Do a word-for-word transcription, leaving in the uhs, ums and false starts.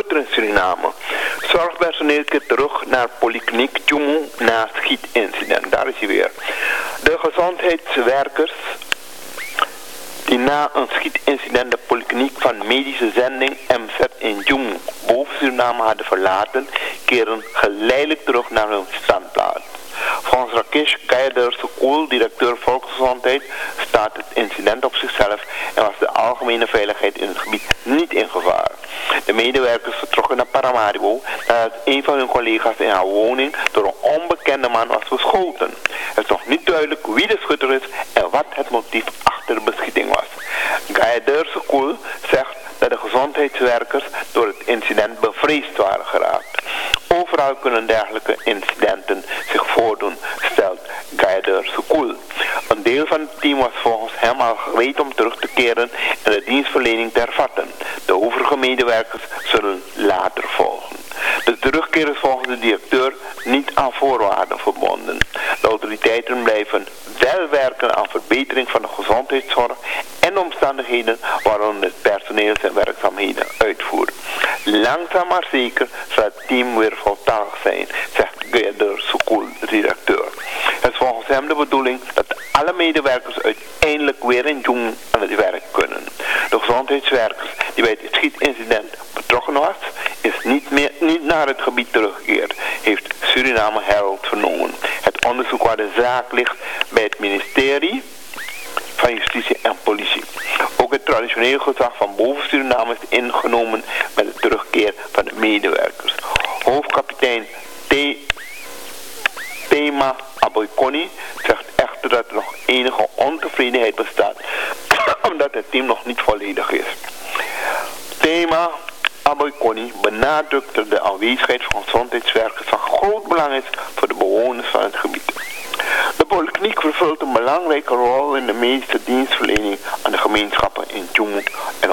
gebeurt er in Suriname? Zorgpersoneel keert terug naar Polykliniek Djoemo na schietincident. Daar is hij weer. De gezondheidswerkers die na een schietincident de polykliniek van medische zending M Z in Djoemo boven Suriname hadden verlaten, keren geleidelijk terug naar hun standplaats. Volgens Rakesh Gaider-Sukul, directeur Volksgezondheid, staat het incident op zichzelf en was de algemene veiligheid in het gebied niet in gevaar. De medewerkers vertrokken naar Paramaribo nadat een van hun collega's in haar woning door een onbekende man was beschoten. Het is nog niet duidelijk wie de schutter is en wat het motief achter de beschieting was. Gaider-Sukul zegt dat de gezondheidswerkers door het incident bevreesd waren geraakt. Overal kunnen dergelijke incidenten zich voordoen, stelt Gaider-Sukul. Een deel van het team was volgens hem al gereed om terug te keren en de dienstverlening te hervatten. De overige medewerkers zullen later volgen. De terugkeer is volgens de directeur niet aan voorwaarden verbonden. De autoriteiten blijven wel werken aan verbetering van de gezondheidszorg en de omstandigheden waaronder het personeel zijn werkzaamheden uitvoert. Langzaam maar zeker zal het team weer voltallig zijn, zegt Gaider-Sukul, de directeur. Het is volgens hem de bedoeling dat alle medewerkers uiteindelijk weer in Djoemo aan het werk kunnen. De gezondheidswerkers die bij het schietincident betrokken was, is niet, meer, niet naar het gebied teruggekeerd, heeft Suriname Herald vernomen. Het onderzoek waar de zaak ligt bij het ministerie van Justitie en Politie. Ook het traditioneel gezag van boven Suriname is ingenomen met de terugkeer van de medewerkers. Hoofdkapitein T. Thema Aboykoni zegt echter dat er nog enige ontevredenheid bestaat, omdat het team nog niet volledig is. Thema Aboykoni benadrukt dat de aanwezigheid van gezondheidswerkers van groot belang is voor de bewoners van het gebied. De polykliniek vervult een belangrijke rol in de medische dienstverlening aan de gemeenschappen in Djoemo en